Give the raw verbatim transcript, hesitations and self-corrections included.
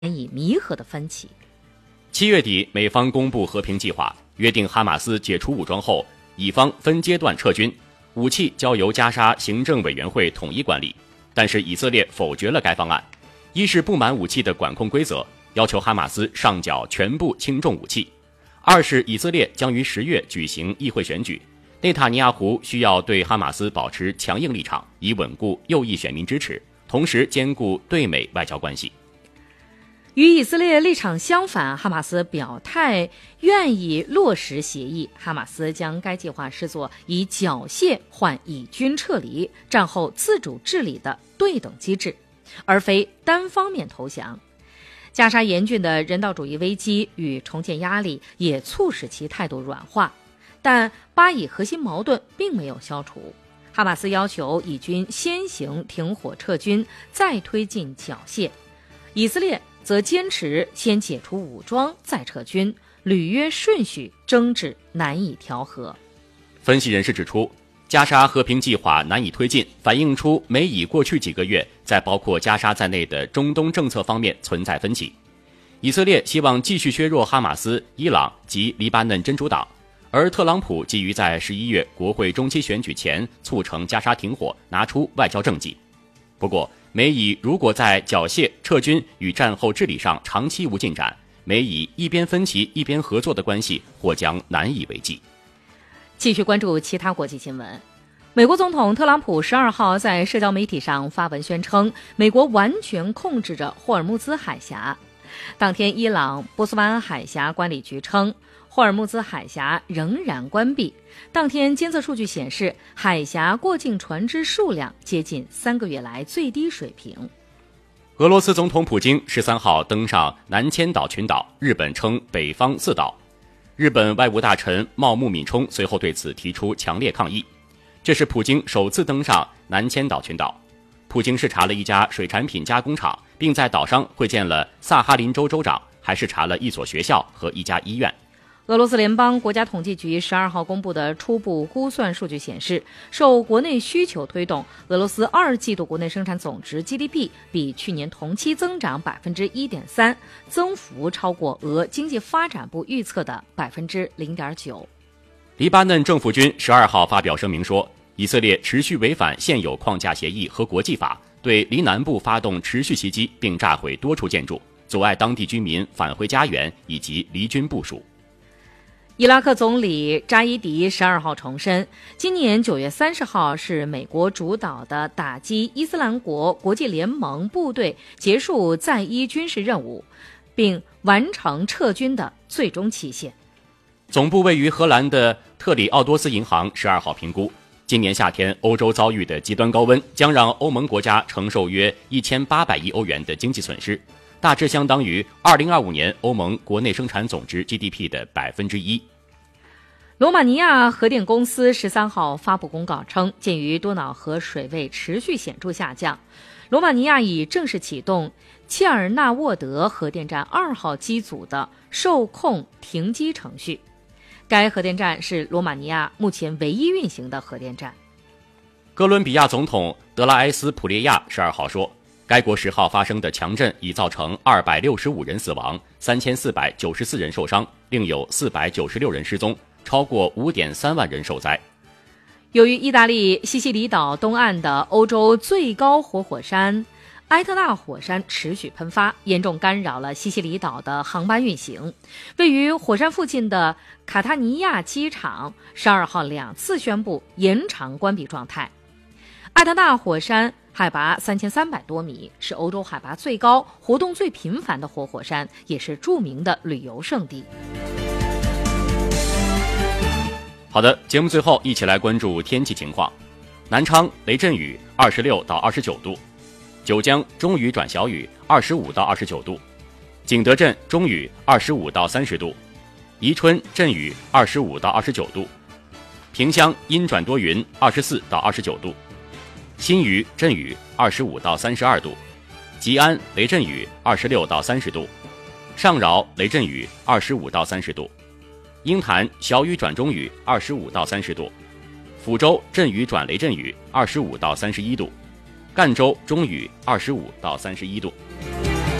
以弥合的分歧。 七月底，美方公布和平计划，约定哈马斯解除武装后，以方分阶段撤军，武器交由加沙行政委员会统一管理。但是以色列否决了该方案，一是不满武器的管控规则，要求哈马斯上缴全部轻重武器；二是以色列将于十月举行议会选举，内塔尼亚胡需要对哈马斯保持强硬立场，以稳固右翼选民支持，同时兼顾对美外交关系。 与以色列立场相反，哈马斯表态愿意落实协议。哈马斯将该计划视作以缴械换以军撤离、战后自主治理的对等机制，而非单方面投降。加沙严峻的人道主义危机与重建压力也促使其态度软化，但巴以核心矛盾并没有消除。哈马斯要求以军先行停火撤军，再推进缴械；以色列则坚持先解除武装再撤军，履约顺序争执难以调和。 分析人士指出，加沙和平计划难以推进，反映出美以过去几个月在包括加沙在内的中东政策方面存在分歧。以色列希望继续削弱哈马斯、伊朗及黎巴嫩真主党，而特朗普急于在十一月国会中期选举前促成加沙停火，拿出外交政绩。不过美以如果在缴械、撤军与战后治理上长期无进展，美以一边分歧一边合作的关系或将难以为继。 继续关注其他国际新闻。美国总统特朗普十二号在社交媒体上发文宣称，美国完全控制着霍尔木兹海峡。当天，伊朗波斯湾海峡管理局称，霍尔木兹海峡仍然关闭。当天监测数据显示，海峡过境船只数量接近三个月来最低水平。 俄罗斯总统普京十三号登上南千岛群岛，日本称北方四岛。日本外务大臣茂木敏充随后对此提出强烈抗议。这是普京首次登上南千岛群岛。普京视察了一家水产品加工厂，并在岛上会见了萨哈林州州长，还视察了一所学校和一家医院。 俄罗斯联邦国家统计局十二号公布的初步估算数据显示，受国内需求推动，俄罗斯二季度国内生产总值 G D P 比去年同期增长 百分之一点三， 增幅超过俄经济发展部预测的 百分之零点九。 黎巴嫩政府军十二号发表声明说，以色列持续违反现有框架协议和国际法，对黎南部发动持续袭击，并炸毁多处建筑，阻碍当地居民返回家园以及离军部署。 伊拉克总理扎伊迪十二号重申，今年九月三十号是美国主导的打击伊斯兰国国际联盟部队结束在伊军事任务并完成撤军的最终期限。 总部位于荷兰的特里奥多斯银行十二号评估，今年夏天欧洲遭遇的极端高温将让欧盟国家承受约一千八百亿欧元的经济损失，大致相当于二零二五年欧盟国内生产总值 G D P 的百分之一。 罗马尼亚核电公司十三号发布公告称，鉴于多瑙河水位持续显著下降，罗马尼亚已正式启动切尔纳沃德核电站二号机组的受控停机程序。该核电站是罗马尼亚目前唯一运行的核电站。 哥伦比亚总统德拉埃斯普列亚十二号说，该国十号发生的强震已造成二百六十五人死亡，三千四百九十四人受伤，另有四百九十六人失踪，超过 五点三万人受灾。 由于意大利西西里岛东岸的欧洲最高活火山埃特纳火山持续喷发，严重干扰了西西里岛的航班运行。位于火山附近的卡塔尼亚机场十二号两次宣布延长关闭状态。埃特纳火山海拔三千三百多米，是欧洲海拔最高、活动最频繁的活火山，也是著名的旅游胜地。 好的，节目最后一起来关注天气情况。南昌雷阵雨二十六到二十九度，九江中雨转小雨二十五到二十九度，景德镇中雨二十五到三十度，宜春阵雨二十五到二十九度，萍乡阴转多云二十四到二十九度，新余阵雨二十五到三十二度，吉安雷阵雨二十六到三十度，上饶雷阵雨二十五到三十度，鹰潭小雨转中雨二十五到三十度，抚州阵雨转雷阵雨二十五到三十一度，赣州中雨二十五到三十一度。